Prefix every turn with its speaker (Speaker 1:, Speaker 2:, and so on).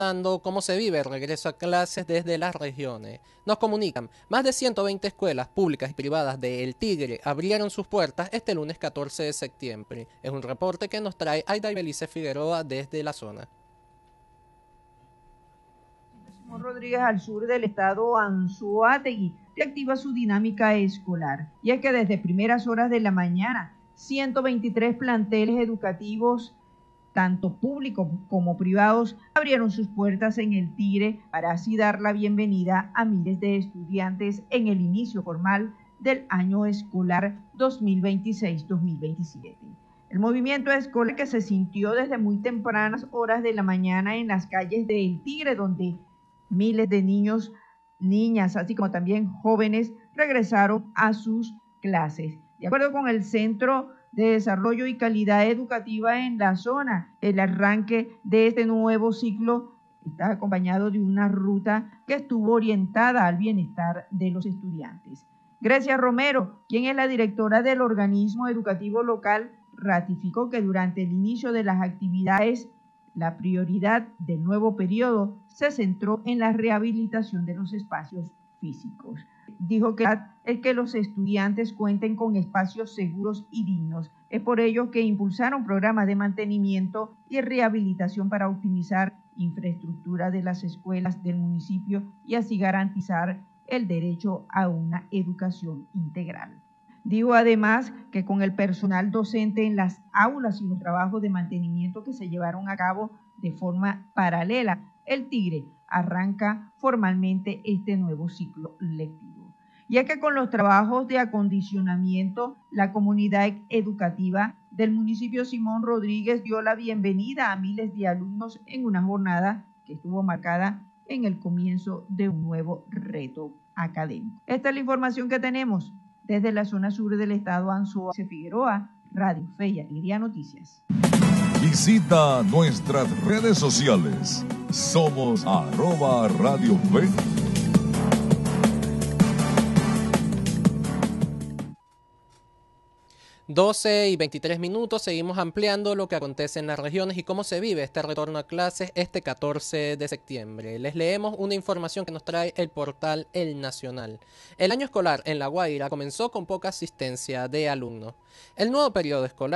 Speaker 1: cómo se vive el regreso a clases desde las regiones. Nos comunican, más de 120 escuelas públicas y privadas de El Tigre abrieron sus puertas este lunes 14 de septiembre. Es un reporte que nos trae Aida Belice Figueroa desde la zona.
Speaker 2: Simón Rodríguez, al sur del estado Anzoátegui, reactiva su dinámica escolar. Y es que desde primeras horas de la mañana, 123 planteles educativos, tanto públicos como privados, abrieron sus puertas en El Tigre para así dar la bienvenida a miles de estudiantes en el inicio formal del año escolar 2026-2027. El movimiento escolar que se sintió desde muy tempranas horas de la mañana en las calles de El Tigre, donde miles de niños, niñas, así como también jóvenes, regresaron a sus clases. De acuerdo con el Centro de Desarrollo y Calidad Educativa en la zona, el arranque de este nuevo ciclo está acompañado de una ruta que estuvo orientada al bienestar de los estudiantes. Grecia Romero, quien es la directora del organismo educativo local, ratificó que durante el inicio de las actividades la prioridad del nuevo periodo se centró en la rehabilitación de los espacios físicos. Dijo que es que los estudiantes cuenten con espacios seguros y dignos. Es por ello que impulsaron programas de mantenimiento y rehabilitación para optimizar infraestructura de las escuelas del municipio y así garantizar el derecho a una educación integral. Digo además que con el personal docente en las aulas y los trabajos de mantenimiento que se llevaron a cabo de forma paralela, El Tigre arranca formalmente este nuevo ciclo lectivo. Y es que con los trabajos de acondicionamiento, la comunidad educativa del municipio Simón Rodríguez dio la bienvenida a miles de alumnos en una jornada que estuvo marcada en el comienzo de un nuevo reto académico. Esta es la información que tenemos desde la zona sur del estado Anzoátegui. Figueroa, Radio Fe y Alegría Noticias.
Speaker 3: Visita nuestras redes sociales. Somos @Radio Fe.
Speaker 1: 12:23, seguimos ampliando lo que acontece en las regiones y cómo se vive este retorno a clases este 14 de septiembre. Les leemos una información que nos trae el portal El Nacional. El año escolar en La Guaira comenzó con poca asistencia de alumnos. El nuevo periodo escolar